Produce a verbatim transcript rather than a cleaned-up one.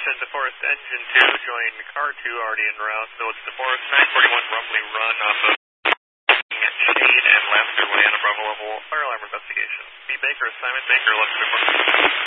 Station, DeForest Engine two, join car two already en route. So it's DeForest nine forty-one Rumley Run off of Shade and Laster Way on a Bravo level fire alarm investigation. B. Baker, Simon Baker, left to